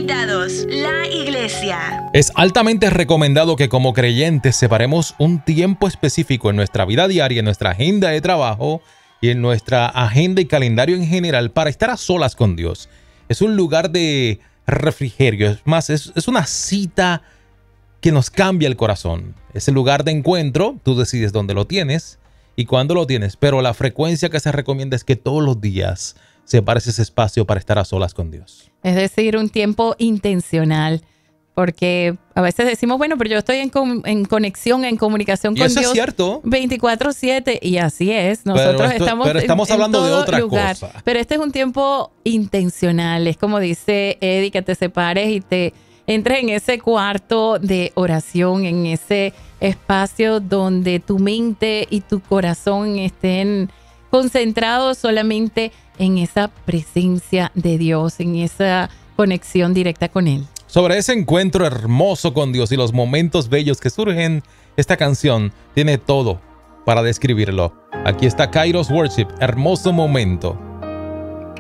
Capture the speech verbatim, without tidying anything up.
invitados, la iglesia. Es altamente recomendado que como creyentes separemos un tiempo específico en nuestra vida diaria, en nuestra agenda de trabajo y en nuestra agenda y calendario en general para estar a solas con Dios. Es un lugar de refrigerio, es más, es, es una cita que nos cambia el corazón. Es el lugar de encuentro, tú decides dónde lo tienes y cuándo lo tienes, pero la frecuencia que se recomienda es que todos los días separes ese espacio para estar a solas con Dios. Es decir, un tiempo intencional, porque a veces decimos, bueno, pero yo estoy en, con, en conexión, en comunicación y con eso Dios es cierto. veinticuatro siete, y así es. Nosotros pero esto, estamos, pero estamos en, hablando en todo de otra lugar. cosa. Pero este es un tiempo intencional, es como dice Eddie, que te separes y te entres en ese cuarto de oración, en ese espacio donde tu mente y tu corazón estén concentrados solamente en esa presencia de Dios, en esa conexión directa con Él. Sobre ese encuentro hermoso con Dios y los momentos bellos que surgen, esta canción tiene todo para describirlo. Aquí está Kairos Worship, hermoso momento.